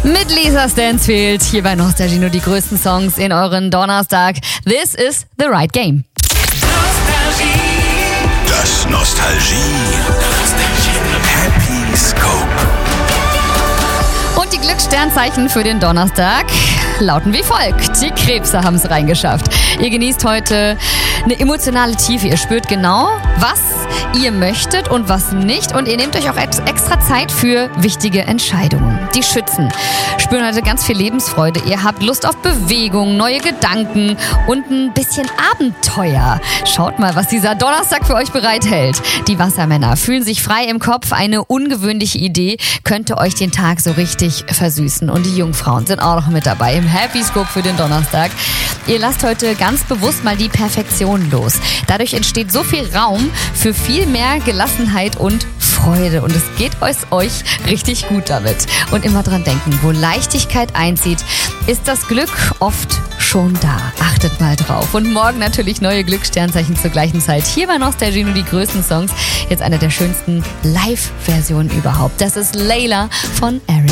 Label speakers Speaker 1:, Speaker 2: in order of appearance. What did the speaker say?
Speaker 1: Mit Lisa Stansfield hier bei Nostalgie, nur die größten Songs in euren Donnerstag. This is the right game.
Speaker 2: Das Nostalgie Happy Scope.
Speaker 1: Und die Glückssternzeichen für den Donnerstag lauten wie folgt. Die Krebse haben es reingeschafft. Ihr genießt heute eine emotionale Tiefe. Ihr spürt genau, was ihr möchtet und was nicht. Und ihr nehmt euch auch extra Zeit für wichtige Entscheidungen. Die Schützen spüren heute ganz viel Lebensfreude. Ihr habt Lust auf Bewegung, neue Gedanken und ein bisschen Abenteuer. Schaut mal, was dieser Donnerstag für euch bereithält. Die Wassermänner fühlen sich frei im Kopf. Eine ungewöhnliche Idee könnte euch den Tag so richtig versüßen. Und die Jungfrauen sind auch noch mit dabei im Happy Scope für den Donnerstag. Ihr lasst heute ganz bewusst mal die Perfektion los. Dadurch entsteht so viel Raum für viel mehr Gelassenheit und Freude. Und es geht euch richtig gut damit. Und immer dran denken, wo Leichtigkeit einzieht, ist das Glück oft schon da. Achtet mal drauf. Und morgen natürlich neue Glückssternzeichen zur gleichen Zeit. Hier bei Nostalgie nur die größten Songs. Jetzt eine der schönsten Live-Versionen überhaupt. Das ist Layla von Eric.